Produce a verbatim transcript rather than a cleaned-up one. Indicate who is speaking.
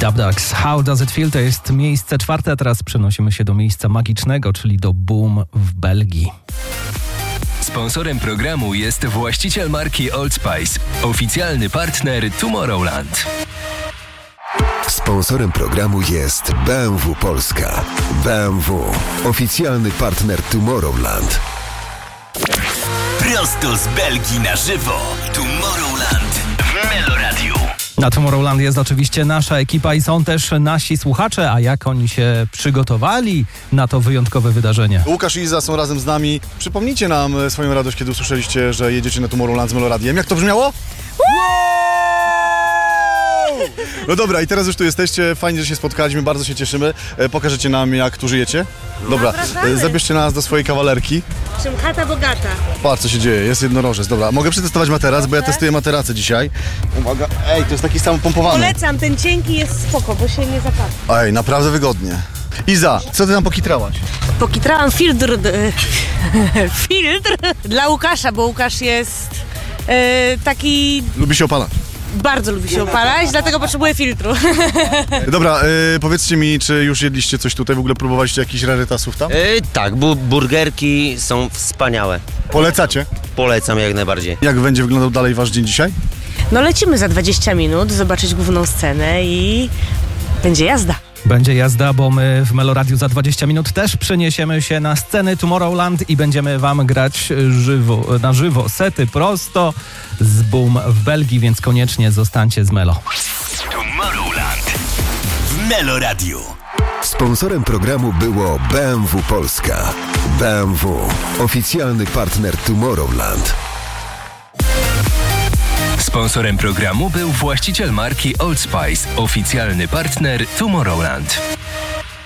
Speaker 1: Dubdogs, How Does It Feel? To jest miejsce czwarte, a teraz przenosimy się do miejsca magicznego, czyli do Boom w Belgii.
Speaker 2: Sponsorem programu jest właściciel marki Old Spice, oficjalny partner Tomorrowland.
Speaker 3: Sponsorem programu jest B M W Polska. B M W, oficjalny partner Tomorrowland.
Speaker 4: Prosto z Belgii na żywo. Tomorrowland w Meloradiu.
Speaker 1: Na Tomorrowland jest oczywiście nasza ekipa i są też nasi słuchacze, a jak oni się przygotowali na to wyjątkowe wydarzenie?
Speaker 5: Łukasz i Iza są razem z nami. Przypomnijcie nam swoją radość, kiedy usłyszeliście, że jedziecie na Tomorrowland z Meloradiem. Jak to brzmiało? No dobra, i teraz już tu jesteście, fajnie, że się spotkaliśmy, bardzo się cieszymy. E, pokażecie nam, jak tu żyjecie? Dobra, e, zabierzcie nas do swojej kawalerki.
Speaker 6: Czym chata bogata.
Speaker 5: Patrz, co się dzieje, jest jednorożec. Dobra, mogę przetestować materac, bo ja testuję materacę dzisiaj. Uwaga, ej, to jest taki sam pompowany.
Speaker 6: Polecam, ten cienki jest spoko, bo się nie zapadł.
Speaker 5: Ej, naprawdę wygodnie. Iza, co ty tam pokitrałaś?
Speaker 6: Pokitrałam filtr, filtr dla Łukasza, bo Łukasz jest e, taki...
Speaker 5: Lubi się opalać.
Speaker 6: Bardzo lubi się opalać, dlatego potrzebuje filtru.
Speaker 5: Dobra, e, powiedzcie mi, czy już jedliście coś tutaj? W ogóle próbowaliście jakichś rarytasów tam?
Speaker 7: Yy, tak, bu- burgerki są wspaniałe.
Speaker 5: Polecacie?
Speaker 7: Polecam jak najbardziej.
Speaker 5: Jak będzie wyglądał dalej wasz dzień dzisiaj?
Speaker 6: No lecimy za dwadzieścia minut, zobaczyć główną scenę i będzie jazda.
Speaker 1: Będzie jazda, bo my w Meloradiu za dwadzieścia minut też przeniesiemy się na sceny Tomorrowland i będziemy wam grać żywo, na żywo sety prosto z Boom w Belgii, więc koniecznie zostańcie z Melo.
Speaker 4: Tomorrowland w Meloradiu.
Speaker 3: Sponsorem programu było B M W Polska. B M W, oficjalny partner Tomorrowland.
Speaker 2: Sponsorem programu był właściciel marki Old Spice, oficjalny partner Tomorrowland.